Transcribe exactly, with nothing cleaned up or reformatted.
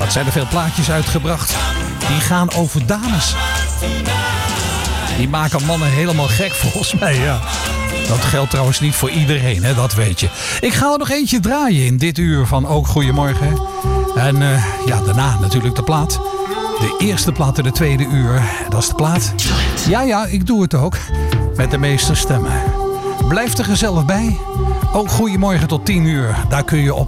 Wat zijn er veel plaatjes uitgebracht. Die gaan over dames. Die maken mannen helemaal gek volgens mij, ja. Dat geldt trouwens niet voor iedereen, hè, dat weet je. Ik ga er nog eentje draaien in dit uur van Ook Goedemorgen. En uh, ja, daarna natuurlijk de plaat. De eerste plaat in de tweede uur. Dat is de plaat. Ja, ja, ik doe het ook. Met de meeste stemmen. Blijf er gezellig bij. Ook Goedemorgen tot tien uur. Daar kun je op